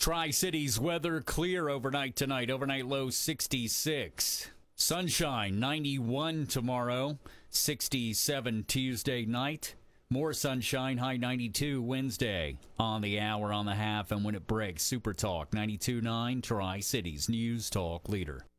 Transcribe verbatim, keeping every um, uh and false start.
Tri-Cities weather clear overnight tonight. Overnight low sixty-six. Sunshine ninety-one tomorrow. sixty-seven Tuesday night. More sunshine, high ninety-two Wednesday. On the hour, on the half, and when it breaks. Super Talk ninety-two point nine Tri-Cities News Talk Leader.